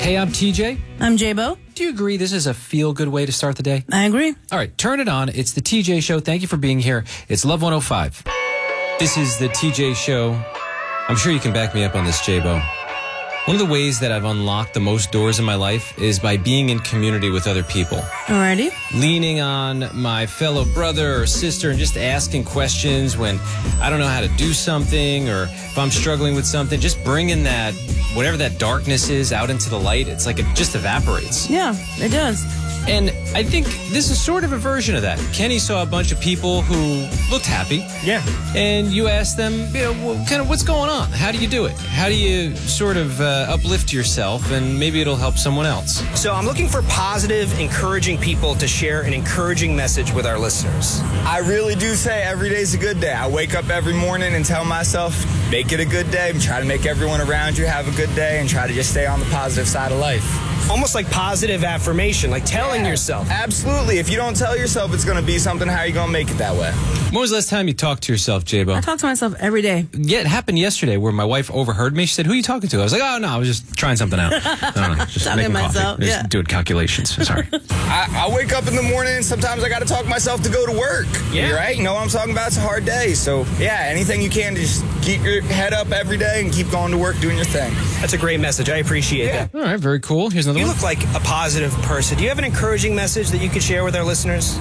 Hey, I'm TJ. I'm J-Bo. Do you agree this is a feel-good way to start the day? I agree. All right, turn it on. It's the TJ Show. Thank you for being here. It's Love 105. This is the TJ Show. I'm sure you can back me up on this, J-Bo. One of the ways that I've unlocked the most doors in my life is by being in community with other people. Alrighty. Leaning on my fellow brother or sister and just asking questions when I don't know how to do something or if I'm struggling with something. Just bringing that, whatever that darkness is, out into the light. It's like it just evaporates. Yeah, it does. And I think this is sort of a version of that. Kenny saw a bunch of people who looked happy. Yeah. And you asked them, kind of what's going on? How do you do it? How do you sort of uplift yourself and maybe it'll help someone else? So I'm looking for positive, encouraging people to share an encouraging message with our listeners. I really do say every day's a good day. I wake up every morning and tell myself, make it a good day. Try to make everyone around you have a good day and try to just stay on the positive side of life. Almost like positive affirmation, like telling yourself. Absolutely. If you don't tell yourself it's going to be something, how are you going to make it that way? When was the last time you talked to yourself, J-Bo? I talk to myself every day. Yeah, it happened yesterday where my wife overheard me. She said, who are you talking to? I was like, oh, no, I was just trying something out. I don't know, just Talking making to myself, coffee. yeah. Just doing calculations. Sorry. I wake up in the morning and sometimes I got to talk myself to go to work. Yeah. Right? You know what I'm talking about? It's a hard day. So, yeah, anything you can to just keep your head up every day and keep going to work doing your thing. That's a great message. I appreciate that. All right, very cool. Here's another You one. look like a positive person. Do you have an encouraging message that you could share with our listeners?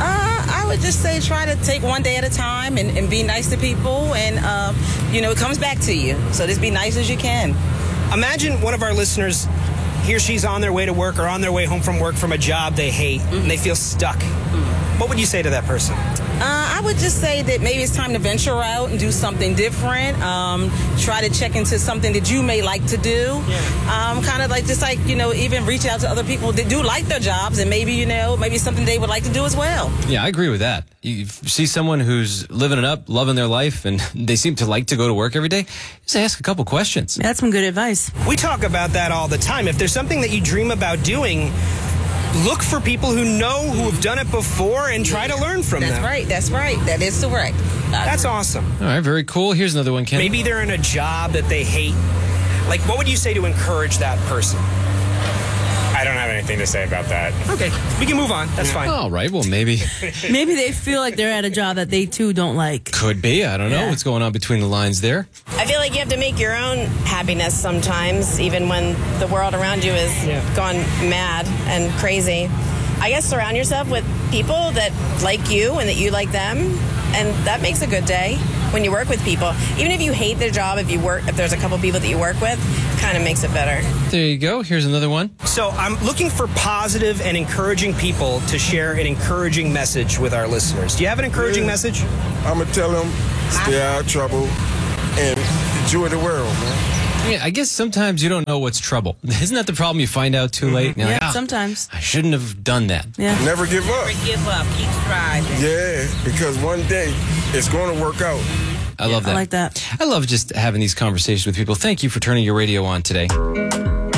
I would just say try to take one day at a time and be nice to people, and it comes back to you. So just be nice as you can. Imagine one of our listeners, he or she's on their way to work or on their way home from work from a job they hate, and they feel stuck. What would you say to that person? I would just say that maybe it's time to venture out and do something different. Try to check into something that you may like to do. Kind of like even reach out to other people that do like their jobs, and maybe something they would like to do as well. Yeah, I agree with that. You see someone who's living it up, loving their life, and they seem to like to go to work every day, just ask a couple questions. That's some good advice. We talk about that all the time. If there's something that you dream about doing, look for people who have done it before and try to learn from them. That's right. That is correct. That's awesome. All right, very cool. Here's another one, Ken. Maybe they're in a job that they hate. Like, what would you say to encourage that person? I don't have anything to say about that. Okay, we can move on. That's fine. All right, well, maybe. Maybe they feel like they're at a job that they too don't like. Could be. I don't know what's going on between the lines there. I feel like you have to make your own happiness sometimes, even when the world around you is gone mad and crazy. I guess surround yourself with people that like you and that you like them, and that makes a good day. When you work with people, even if you hate their job, if there's a couple people that you work with, kind of makes it better. There you go. Here's another one. So I'm looking for positive and encouraging people to share an encouraging message with our listeners. Do you have an encouraging message? I'm going to tell them, stay out of trouble and enjoy the world, man. Yeah, I guess sometimes you don't know what's trouble. Isn't that the problem? You find out too late. And you're like, sometimes. I shouldn't have done that. Yeah. Never give up. Never give up. Keep striving. Yeah, because one day it's going to work out. I love that. I like that. I love just having these conversations with people. Thank you for turning your radio on today.